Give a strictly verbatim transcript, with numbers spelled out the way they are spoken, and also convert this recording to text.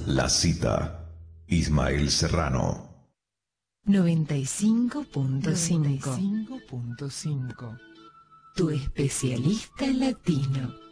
La Cita, Ismael Serrano. noventa y cinco punto cinco. noventa y cinco punto cinco. Tu especialista latino.